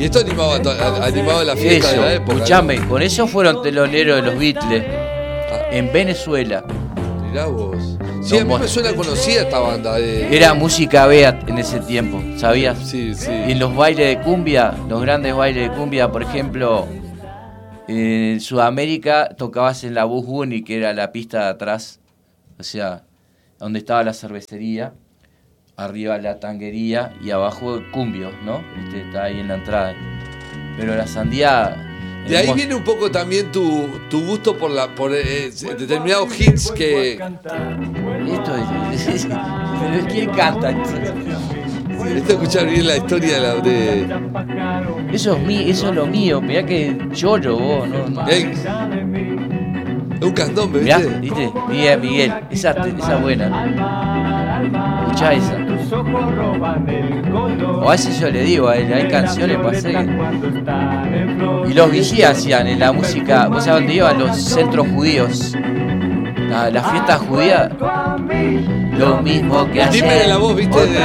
esto animaba la fiesta de la época. Escuchame, con eso fueron teloneros de los Beatles en Venezuela. Mirá vos. Sí, a mí me suena conocida esta banda. Era música beat en ese tiempo, ¿sabías? Sí. Y en los bailes de cumbia, los grandes bailes de cumbia, por ejemplo, en Sudamérica tocabas en la Bus Bunny, que era la pista de atrás, o sea, donde estaba la cervecería, arriba la tanguería y abajo cumbios, ¿no? Está ahí en la entrada. Pero la sandía... De ahí viene un poco también tu gusto por determinados hits que... Esto es... ¿Pero quién canta? Esto escuchar bien la historia de... Eso es lo mío, mirá que lloro vos, ¿no? Es un candombe, Mirá, ¿viste? ¿viste? Miguel, esa buena. Escuchá esa. O a veces yo le digo a él, hay canciones para hacer. Y los guillías hacían en la música, vos sabés dónde iban los centros judíos. Las fiestas judías, lo mismo que hacen. Dime de la voz, ¿viste?